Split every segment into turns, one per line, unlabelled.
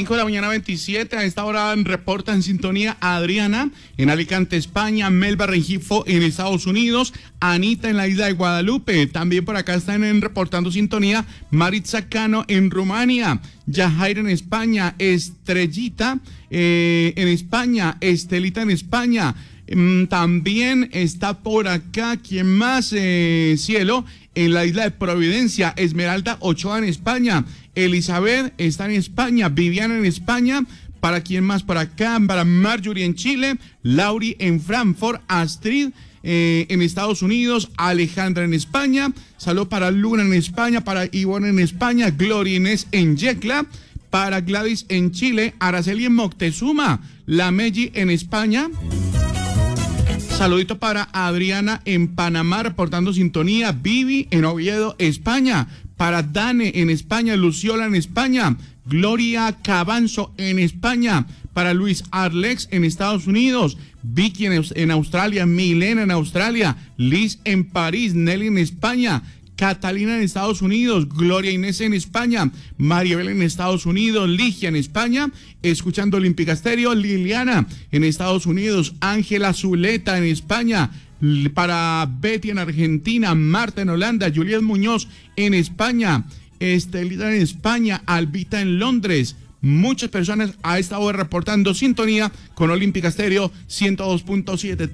5 de la mañana 27, a esta hora reporta en sintonía Adriana en Alicante, España, Melba Rengifo en Estados Unidos, Anita en la isla de Guadalupe, también por acá están reportando sintonía Maritza Cano en Rumania, Yajaira en España, Estrellita en España, Estelita en España, también está por acá, ¿quién más? Cielo, en la isla de Providencia, Esmeralda Ochoa en España, Elizabeth está en España, Viviana en España, ¿para quién más por acá? Para Marjorie en Chile, Lauri en Frankfurt, Astrid en Estados Unidos, Alejandra en España, saludo para Luna en España, para Ivonne en España, Gloria Inés en Yecla, para Gladys en Chile, Araceli en Moctezuma, La Melli en España. Saludito para Adriana en Panamá, reportando sintonía, Vivi en Oviedo, España, para Dane en España, Luciola en España, Gloria Cabanzo en España, para Luis Arlex en Estados Unidos, Vicky en Australia, Milena en Australia, Liz en París, Nelly en España, Catalina en Estados Unidos, Gloria Inés en España, Maribel en Estados Unidos, Ligia en España, escuchando Olímpica Estéreo, Liliana en Estados Unidos, Ángela Zuleta en España, para Betty en Argentina, Marta en Holanda, Juliet Muñoz en España, Estelita en España, Albita en Londres. Muchas personas a esta hora reportando sintonía con Olímpica Estéreo 102.7,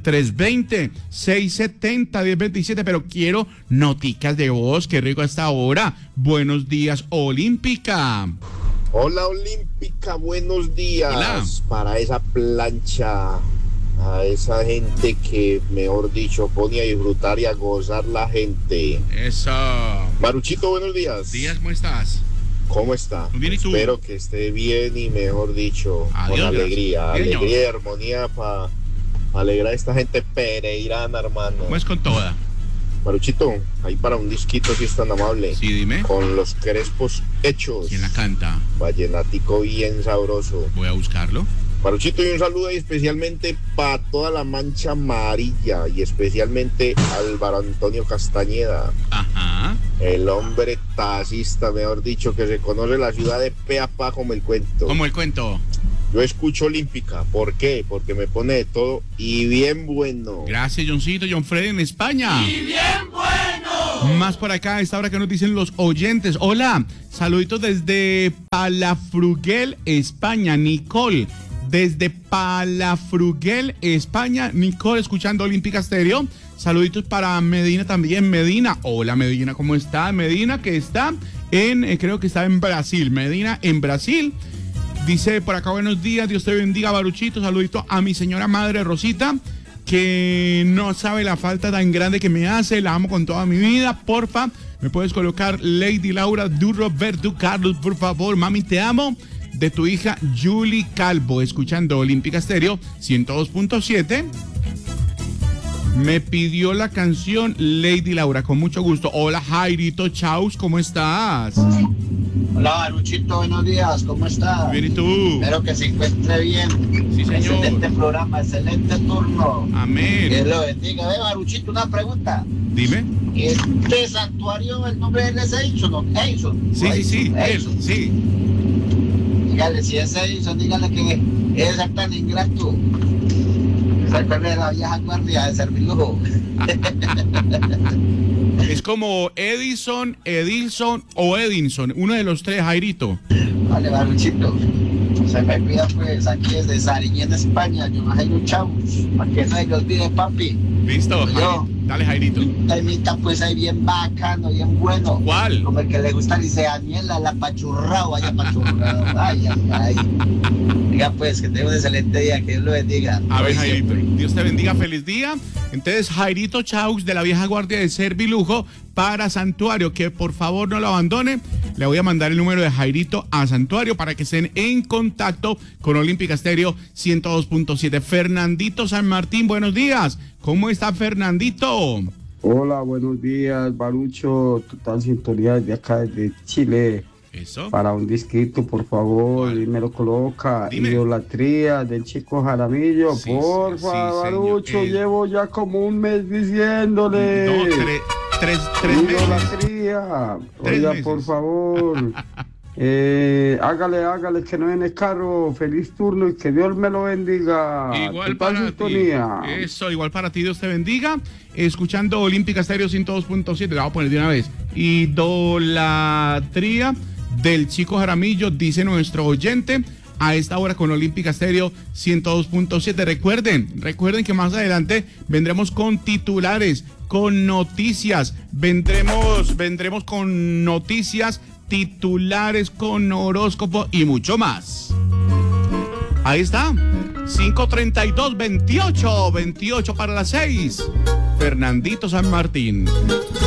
320-670-1027, pero quiero noticas de voz, qué rico a esta hora. Buenos días, Olímpica.
Hola, Olímpica, buenos días.
Hola.
Para esa plancha, a esa gente que, mejor dicho, pone a disfrutar y a gozar la gente.
Eso.
Maruchito, buenos días.
Días, ¿cómo estás?
¿Cómo está?
Muy bien, ¿y tú?
Espero que esté bien y, mejor dicho,
Adiós,
con alegría.
gracias.
Alegría y armonía para alegrar a esta gente pereirana, hermano.
¿Cómo es con toda?
Maruchito, ahí para un disquito si es tan amable.
Sí, dime.
Con los crespos hechos.
¿Quién la canta?
Vallenatico bien sabroso.
Voy a buscarlo.
Maruchito, y un saludo ahí especialmente para toda la mancha amarilla y especialmente Álvaro Antonio Castañeda.
Ajá.
El hombre taxista, mejor dicho, que se conoce la ciudad de pe a pa como el cuento.
Como el cuento.
Yo escucho Olímpica. ¿Por qué? Porque me pone de todo y bien bueno.
Gracias, Johncito, John Freddy en España.
¡Y bien bueno!
Más por acá, a esta hora que nos dicen los oyentes. Hola, saluditos desde Palafrugell, España, Nicole. Desde Palafrugell, España, Nicole, escuchando Olímpica Estéreo. Saluditos para Medina también. Medina, hola Medina, ¿cómo está? Medina, que está creo que está en Brasil. Medina, en Brasil. Dice por acá, buenos días, Dios te bendiga, Baruchito. Saludito a mi señora madre Rosita, que no sabe la falta tan grande que me hace. La amo con toda mi vida. Porfa, me puedes colocar Lady Laura Du Roberto Carlos, por favor. Mami, te amo. De tu hija Julie Calvo, escuchando Olímpica Estéreo 102.7. Me pidió la canción Lady Laura, con mucho gusto. Hola Jairito Chaus, ¿cómo estás?
Hola Baruchito, buenos días, ¿cómo estás?
Bien, ¿y tú?
Espero que se encuentre bien.
Sí, señor.
Excelente programa, excelente turno.
Amén.
Que lo bendiga. Baruchito, una pregunta.
Dime.
¿Este santuario, el nombre de él es Edison, no? Edison.
Sí,
Edison.
sí.
Dígale, si es Edison, dígale que es tan ingrato. ¿Se acuerda de la vieja guardia de Servilujo?
Es como Edison, Edilson o Edinson, uno de los tres, Jairito.
Vale, Baruchito. Se me cuida pues aquí desde Sariñén, España. Yo me Jairo Chavos. Para que no se me olvide, papi.
Listo,
Yo.
Dale, Jairito.
Temita pues ahí bien bacano, bien bueno.
¿Cuál?
Como el que le gusta dice Daniela, la pachurrao, vaya pachurrao. Ay. Diga pues, que tenga un excelente día, que Dios lo bendiga.
A ver,
Hoy
Jairito,
siempre.
Dios te bendiga, feliz día. Entonces, Jairito Chaux, de la vieja guardia de Servilujo, para Santuario, que por favor no lo abandone. Le voy a mandar el número de Jairito a Santuario para que estén en contacto con Olímpica Estéreo 102.7. Fernandito San Martín, buenos días. ¿Cómo está Fernandito?
Hola, buenos días, Barucho, total sintonía de acá de Chile.
Eso.
Para un disquito, por favor,
¿Cuál?
y me lo coloca.
Dime.
Idolatría del Chico Jaramillo,
Sí,
porfa,
sí,
Barucho,
señor.
llevo ya como un mes diciéndole.
No, tres meses.
Idolatría.
Tres
Oiga,
meses.
por favor. Hágale, que no viene caro. Feliz turno y que Dios me lo bendiga.
Igual
Total
para
sintonía.
ti. Eso, igual para ti, Dios te bendiga. Escuchando Olímpica Estéreo 102.7, la voy a poner de una vez. Idolatría del Chico Jaramillo, dice nuestro oyente. A esta hora con Olímpica Estéreo 102.7. Recuerden que más adelante vendremos con titulares, con noticias. Vendremos con noticias, titulares, con horóscopo y mucho más. Ahí está. 5:32, 28 para las 6. Fernandito San Martín.